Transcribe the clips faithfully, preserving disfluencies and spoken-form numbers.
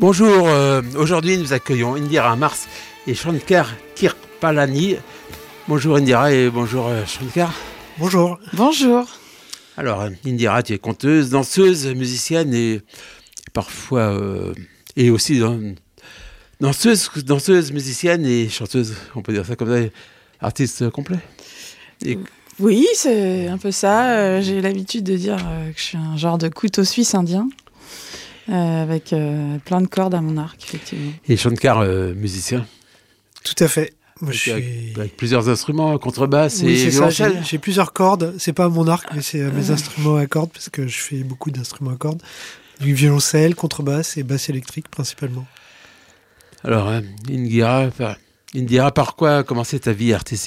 Bonjour, euh, aujourd'hui nous accueillons Indira Mars et Shankar Kirpalani. Bonjour Indira et bonjour euh, Shankar. Bonjour. Bonjour. Alors euh, Indira, tu es conteuse, danseuse, musicienne et parfois euh, et aussi dans, danseuse, danseuse, musicienne et chanteuse, on peut dire ça comme ça, artiste complet. Et... Oui, c'est un peu ça. Euh, j'ai l'habitude de dire euh, que je suis un genre de couteau suisse indien. Euh, avec euh, plein de cordes à mon arc, effectivement. Et Shankar, euh, musicien. Tout à fait. Moi, je suis... avec, avec plusieurs instruments, contrebasse oui, et violoncelle. J'ai, j'ai plusieurs cordes. C'est pas mon arc, mais c'est euh, mes instruments à cordes, parce que je fais beaucoup d'instruments à cordes. Du violoncelle, contrebasse et basse électrique, principalement. Alors, hein, Indira, par, Indira, par quoi a commencé ta vie artistique ?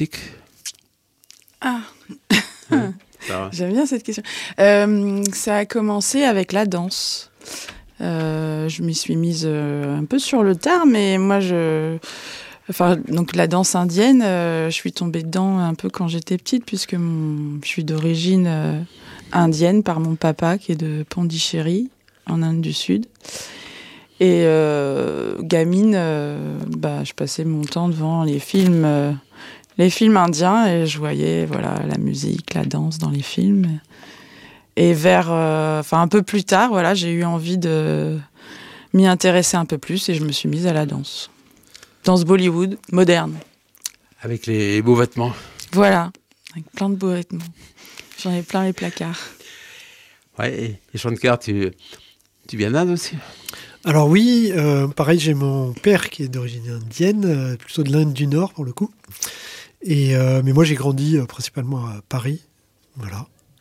Ah ouais, j'aime bien cette question. Euh, ça a commencé avec la danse. Euh, je m'y suis mise euh, un peu sur le tard, mais moi, je... Enfin, donc la danse indienne, euh, je suis tombée dedans un peu quand j'étais petite, puisque mon... je suis d'origine euh, indienne par mon papa, qui est de Pondichéry, en Inde du Sud. Et euh, gamine, euh, bah, je passais mon temps devant les films, euh, les films indiens, et je voyais voilà, la musique, la danse dans les films. Et vers, euh, enfin un peu plus tard, voilà, j'ai eu envie de m'y intéresser un peu plus et je me suis mise à la danse. Danse Bollywood, moderne. Avec les beaux vêtements. Voilà, avec plein de beaux vêtements. J'en ai plein les placards. Ouais, et Shankar, tu, tu viens d'Inde aussi ? Alors oui, euh, pareil, j'ai mon père qui est d'origine indienne, euh, plutôt de l'Inde du Nord pour le coup. Et, euh, mais moi j'ai grandi euh, principalement à Paris, voilà.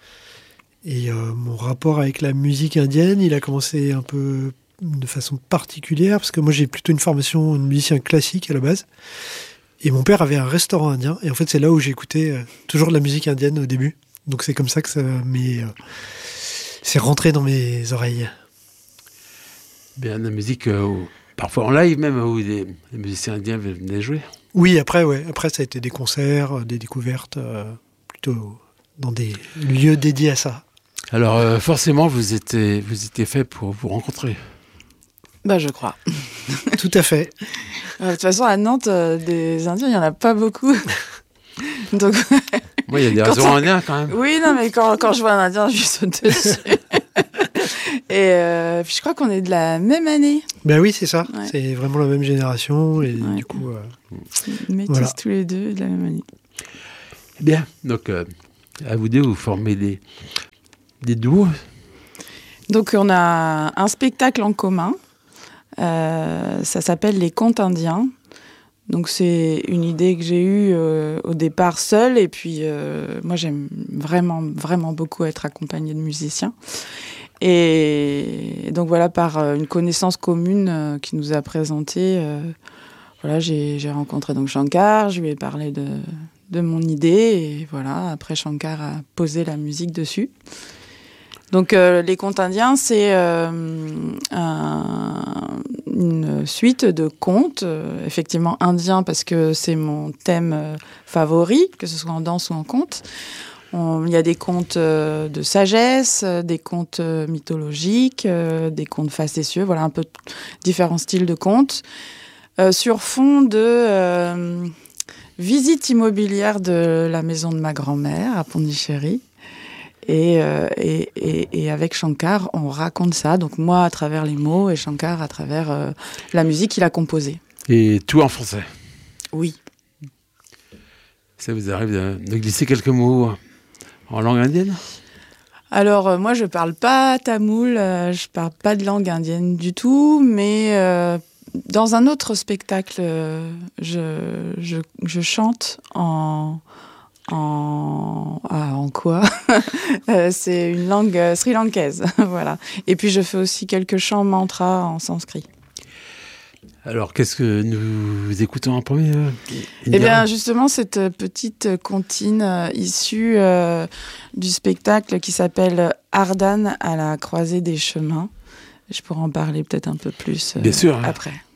Et euh, mon rapport avec la musique indienne, il a commencé un peu de façon particulière, parce que moi j'ai plutôt une formation de musicien classique à la base. Et mon père avait un restaurant indien, et en fait c'est là où j'ai écouté euh, toujours de la musique indienne au début. Donc c'est comme ça que ça m'est, euh, c'est rentré dans mes oreilles. Bien, la musique, euh, où, parfois en live même, où les, les musiciens indiens venaient jouer. Oui, après, ouais. Après ça a été des concerts, des découvertes, euh, plutôt dans des lieux dédiés à ça. Alors, euh, forcément, vous étiez, vous étiez fait pour vous rencontrer. Bah, je crois. Tout à fait. Euh, de toute façon, à Nantes, euh, des Indiens, il n'y en a pas beaucoup. Donc... Moi, il y a des restaurants indiens, quand même. Oui, non, mais quand, quand je vois un Indien, je lui saute dessus. Et euh, puis, je crois qu'on est de la même année. Ben oui, c'est ça. Ouais. C'est vraiment la même génération. Et ouais. du coup... Euh, Métis voilà. Tous les deux de la même année. Bien. Donc, euh, à vous deux, vous formez des... Des duos. Donc on a un spectacle en commun, euh, ça s'appelle Les Contes Indiens. Donc c'est une idée que j'ai eue euh, au départ seule, et puis euh, moi j'aime vraiment, vraiment beaucoup être accompagnée de musiciens. Et donc voilà, par une connaissance commune euh, qui nous a présenté, euh, voilà, j'ai, j'ai rencontré donc Shankar, je lui ai parlé de, de mon idée, et voilà, après Shankar a posé la musique dessus. Donc, euh, les contes indiens, c'est euh, un, une suite de contes, euh, effectivement indiens, parce que c'est mon thème euh, favori, que ce soit en danse ou en conte. Il y a des contes euh, de sagesse, euh, des contes euh, mythologiques, euh, des contes facétieux, voilà, un peu différents styles de contes, euh, sur fond de euh, visite immobilière de la maison de ma grand-mère à Pondichéry. Et, euh, et, et, et avec Shankar, on raconte ça. Donc moi, à travers les mots, et Shankar, à travers euh, la musique qu'il a composée. Et tout en français ? Oui. Ça vous arrive de, de glisser quelques mots en langue indienne ? Alors, euh, moi, je parle pas tamoul, euh, je parle pas de langue indienne du tout, mais euh, dans un autre spectacle, euh, je, je, je chante en... En... Ah, en quoi euh, c'est une langue euh, sri-lankaise, voilà. Et puis je fais aussi quelques chants mantras en sanskrit. Alors, qu'est-ce que nous écoutons en premier euh, Eh bien, justement, cette petite comptine euh, issue euh, du spectacle qui s'appelle Ardan à la croisée des chemins. Je pourrais en parler peut-être un peu plus euh, Bien sûr, après. Hein.